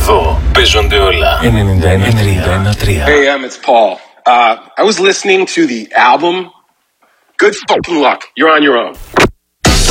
Εδώ παίζονται όλα. 91-3. Hey, it's Paul. I was listening to the album. Good fucking luck. You're on your own.